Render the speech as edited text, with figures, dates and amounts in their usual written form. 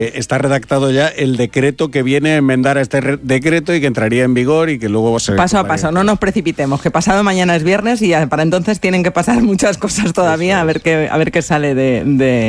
está redactado ya el decreto que viene a enmendar a este decreto y que entraría en vigor y que luego se... Paso a paso, no nos precipitemos, que pasado mañana es viernes y para entonces tienen que pasar muchas cosas todavía, a ver qué sale de